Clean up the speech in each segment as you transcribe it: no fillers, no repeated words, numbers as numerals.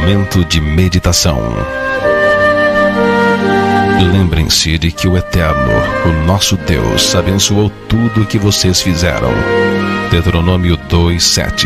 momento de meditação. Lembrem-se de que o Eterno, o nosso Deus, abençoou tudo o que vocês fizeram. Deuteronômio 2:7.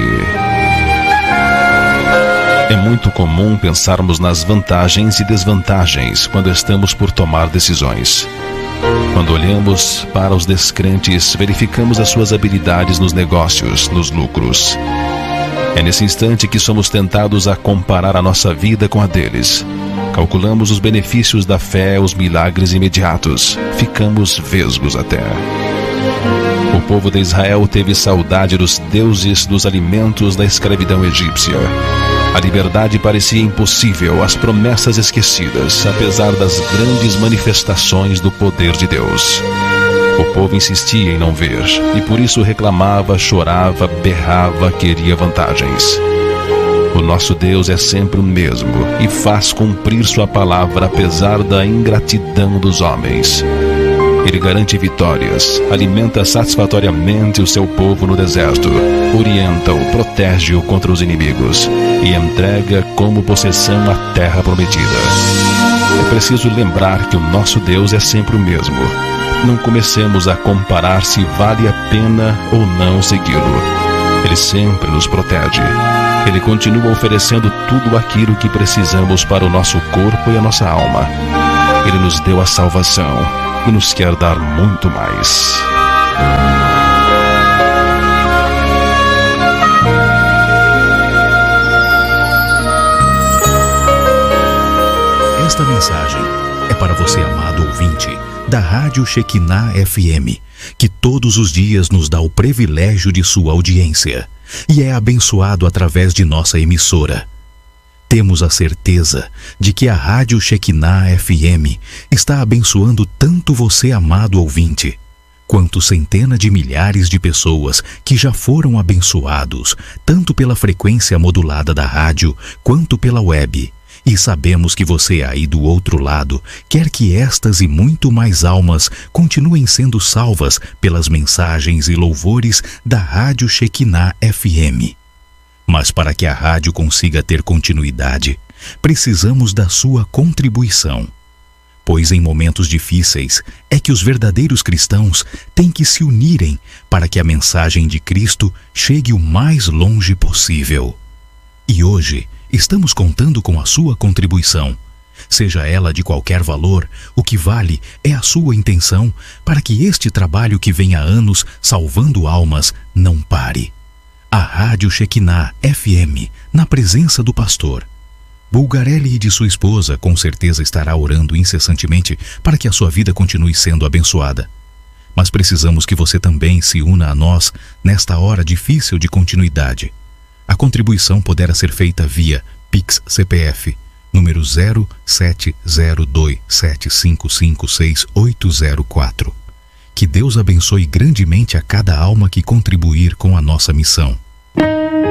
É muito comum pensarmos nas vantagens e desvantagens quando estamos por tomar decisões. Quando olhamos para os descrentes, verificamos as suas habilidades nos negócios, nos lucros. É nesse instante que somos tentados a comparar a nossa vida com a deles. Calculamos os benefícios da fé, os milagres imediatos. Ficamos vesgos até. O povo de Israel teve saudade dos deuses, dos alimentos da escravidão egípcia. A liberdade parecia impossível, as promessas esquecidas, apesar das grandes manifestações do poder de Deus. O povo insistia em não ver, e por isso reclamava, chorava, berrava, queria vantagens. O nosso Deus é sempre o mesmo e faz cumprir sua palavra apesar da ingratidão dos homens. Ele garante vitórias, alimenta satisfatoriamente o seu povo no deserto, orienta-o, protege-o contra os inimigos e entrega como possessão a terra prometida. É preciso lembrar que o nosso Deus é sempre o mesmo. Não comecemos a comparar se vale a pena ou não segui-lo. Ele sempre nos protege. Ele continua oferecendo tudo aquilo que precisamos para o nosso corpo e a nossa alma. Ele nos deu a salvação e nos quer dar muito mais. Esta mensagem é para você, amado ouvinte, da Rádio Shekinah FM, que todos os dias nos dá o privilégio de sua audiência e é abençoado através de nossa emissora. Temos a certeza de que a Rádio Shekinah FM está abençoando tanto você, amado ouvinte, quanto centenas de milhares de pessoas que já foram abençoados, tanto pela frequência modulada da rádio, quanto pela web. E sabemos que você aí do outro lado quer que estas e muito mais almas continuem sendo salvas pelas mensagens e louvores da Rádio Shekinah FM. Mas para que a rádio consiga ter continuidade, precisamos da sua contribuição. Pois em momentos difíceis é que os verdadeiros cristãos têm que se unirem para que a mensagem de Cristo chegue o mais longe possível. E hoje estamos contando com a sua contribuição. Seja ela de qualquer valor, o que vale é a sua intenção para que este trabalho que vem há anos salvando almas não pare. A Rádio Shekinah FM, na presença do pastor Bulgarelli e de sua esposa, com certeza estará orando incessantemente para que a sua vida continue sendo abençoada. Mas precisamos que você também se una a nós nesta hora difícil de continuidade. A contribuição poderá ser feita via Pix CPF, número 070275568804. Que Deus abençoe grandemente a cada alma que contribuir com a nossa missão.